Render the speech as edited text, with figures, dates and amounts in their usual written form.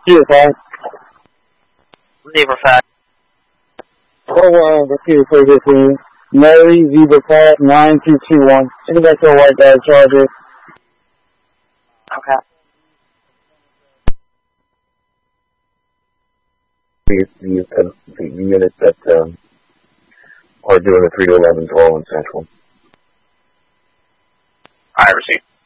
Zebra 5. Zebra 5. Repeat, please. Mary, Zebra 5, 9221. Anybody for a white guy charger? Okay. The unit that are doing the 3 to 11 call in Central. I received.